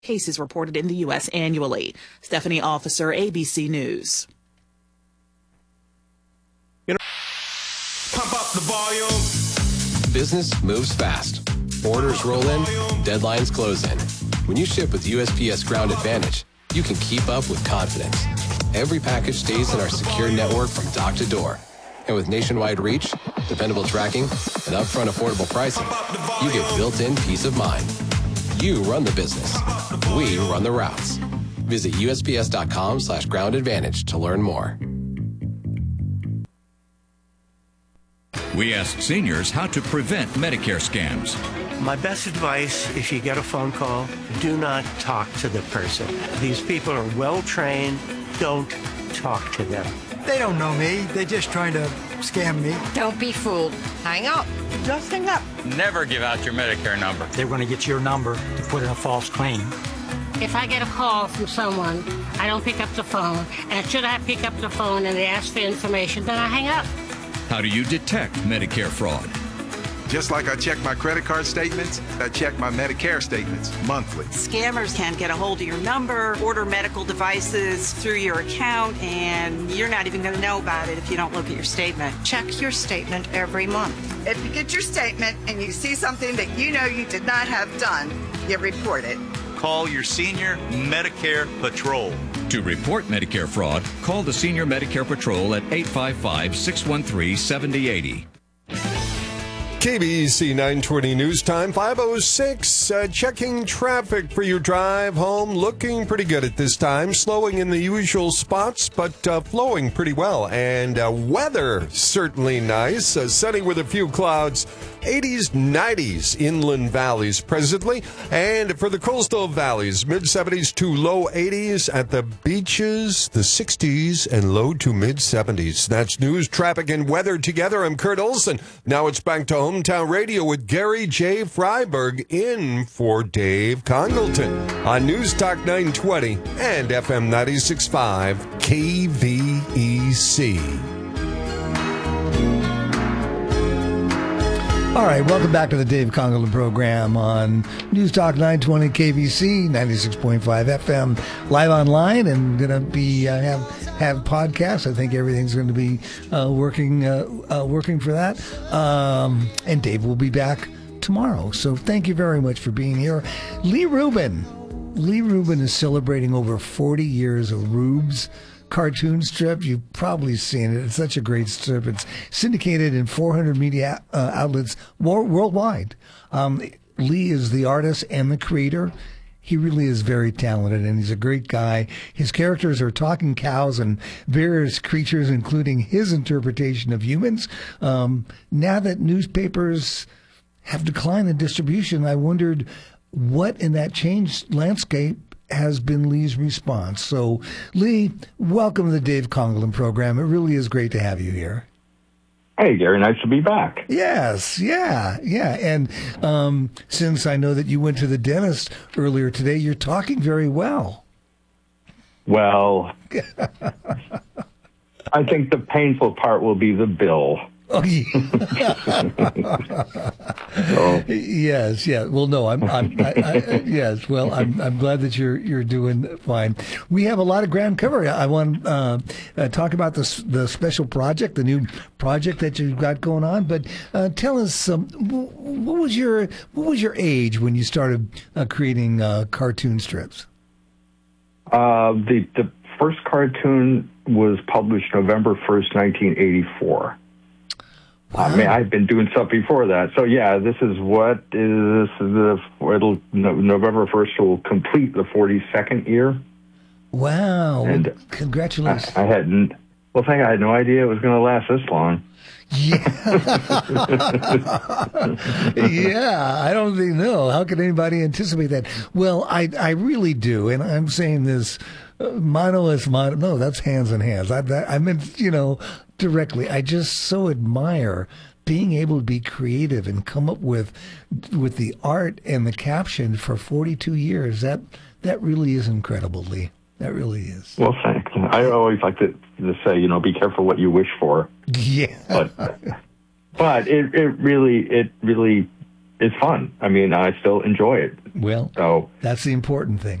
cases reported in the U.S. annually. Stephanie Officer, ABC News. Pump up the volume. Business moves fast. Orders roll in, deadlines close in. When you ship with USPS Ground Advantage, you can keep up with confidence. Every package stays in our secure network from dock to door. And with nationwide reach, dependable tracking, and upfront affordable pricing, you get built-in peace of mind. You run the business. We run the routes. Visit USPS.com/Ground Advantage to learn more. We ask seniors how to prevent Medicare scams. My best advice, if you get a phone call, do not talk to the person. These people are well trained. Don't talk to them. They don't know me. They're just trying to scam me. Don't be fooled. Hang up. Just hang up. Never give out your Medicare number. They're going to get your number to put in a false claim. If I get a call from someone, I don't pick up the phone. And should I pick up the phone and they ask for information, then I hang up. How do you detect Medicare fraud? Just like I check my credit card statements, I check my Medicare statements monthly. Scammers can get a hold of your number, order medical devices through your account, and you're not even going to know about it if you don't look at your statement. Check your statement every month. If you get your statement and you see something that you know you did not have done, you report it. Call your senior Medicare Patrol. To report Medicare fraud, call the Senior Medicare Patrol at 855-613-7080. KBEC 920 News Time, 5:06. Checking traffic for your drive home. Looking pretty good at this time. Slowing in the usual spots, but flowing pretty well. And weather certainly nice. Sunny with a few clouds. 80s, 90s inland valleys presently. And for the coastal valleys, mid-70s to low 80s. At the beaches, the 60s and low to mid-70s. That's news, traffic, and weather together. I'm Kurt Olson. Now it's back to Hometown Radio with Gary J. Freiberg in for Dave Congleton on News Talk 920 and FM 96.5 KVEC. All right, welcome back to the Dave Congleton program on News Talk 920 KVC, 96.5 FM, live online, and going to be have podcasts. I think everything's going to be working for that. And Dave will be back tomorrow. So thank you very much for being here. Lee Rubin is celebrating over 40 years of Rubes cartoon strip. You've probably seen it. It's such a great strip. It's syndicated in 400 media outlets worldwide. Lee is the artist and the creator. He really is very talented, and he's a great guy. His characters are talking cows and various creatures, including his interpretation of humans. Now that newspapers have declined in distribution, I wondered what in that changed landscape has been Lee's response. So, Lee, welcome to the Dave Congleton program. It really is great to have you here. Hey, Gary, nice to be back. Yes, yeah. And since I know that you went to the dentist earlier today, you're talking very well. Well, I think the painful part will be the bill. Oh, yeah. So. Yes. Well, no, I'm yes. Well, I'm glad that you're doing fine. We have a lot of ground cover. I want to talk about the special project, the new project that you've got going on. But tell us, what was your age when you started creating cartoon strips? The first cartoon was published November 1st, 1984. Wow. I mean, I've been doing stuff before that. So, yeah, November 1st will complete the 42nd year. Wow. And congratulations. I had no idea it was going to last this long. Yeah. Yeah, I don't think, no. How could anybody anticipate that? Well, I really do. And I'm saying this, mano es mano. No, that's hands in hands. I meant, directly. I just so admire being able to be creative and come up with the art and the caption for 42 years. That really is incredible, Lee. That really is. Well, thanks. I always like to say, be careful what you wish for. Yeah. But it really it's fun. I mean, I still enjoy it. Well, so that's the important thing.